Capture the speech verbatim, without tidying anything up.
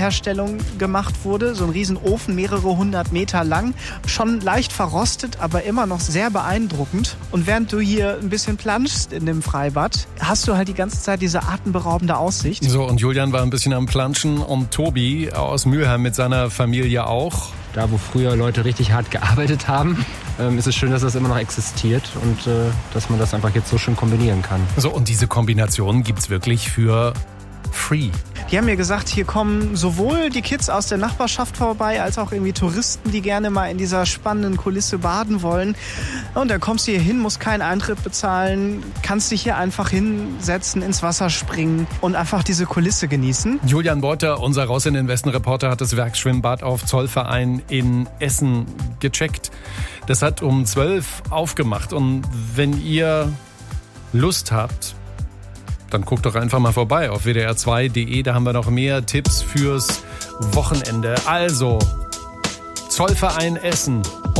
Wasserstoffherstellung gemacht wurde. So ein Riesenofen, mehrere hundert Meter lang. Schon leicht verrostet, aber immer noch sehr beeindruckend. Und während du hier ein bisschen planschst in dem Freibad, hast du halt die ganze Zeit diese atemberaubende Aussicht. So, und Julian war ein bisschen am Planschen und Tobi aus Mülheim mit seiner Familie auch. Da, wo früher Leute richtig hart gearbeitet haben, ähm, ist es schön, dass das immer noch existiert und äh, dass man das einfach jetzt so schön kombinieren kann. So, und diese Kombination gibt's wirklich für free. Die haben mir gesagt, hier kommen sowohl die Kids aus der Nachbarschaft vorbei, als auch irgendwie Touristen, die gerne mal in dieser spannenden Kulisse baden wollen. Und dann kommst du hier hin, musst keinen Eintritt bezahlen, kannst dich hier einfach hinsetzen, ins Wasser springen und einfach diese Kulisse genießen. Julian Beuter, unser Raus in den Westen Reporter, hat das Werksschwimmbad auf Zollverein in Essen gecheckt. Das hat um zwölf aufgemacht. Und wenn ihr Lust habt, dann guckt doch einfach mal vorbei auf w d r zwei punkt d e. Da haben wir noch mehr Tipps fürs Wochenende. Also, Zollverein Essen